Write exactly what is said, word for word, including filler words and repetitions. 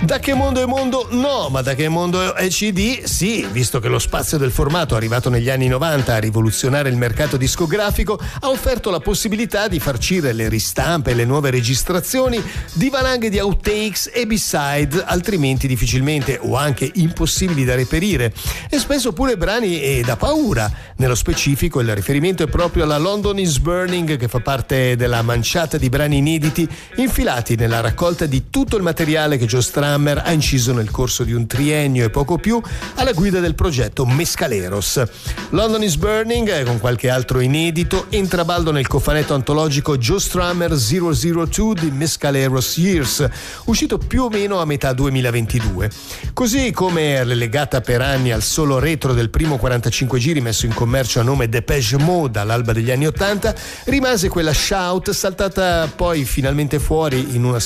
Da che mondo è mondo? No, ma da che mondo è C D? Sì, visto che lo spazio del formato, arrivato negli anni novanta a rivoluzionare il mercato discografico, ha offerto la possibilità di farcire le ristampe e le nuove registrazioni di valanghe di outtakes e b-side, altrimenti difficilmente o anche impossibili da reperire, e spesso pure brani da paura. Nello specifico il riferimento è proprio alla London is Burning, che fa parte della manciata di brani inediti infilati nella raccolta di tutto il materiale che Joe Strummer ha inciso nel corso di un triennio e poco più alla guida del progetto Mescaleros. London is Burning, con qualche altro inedito, entra a baldo nel cofanetto antologico Joe Strummer zero zero due di Mescaleros Years, uscito più o meno a metà duemilaventidue. Così come relegata per anni al solo retro del primo quarantacinque giri messo in commercio a nome Depeche Mode all'alba degli anni ottanta, rimase quella Shout, saltata poi finalmente fuori in una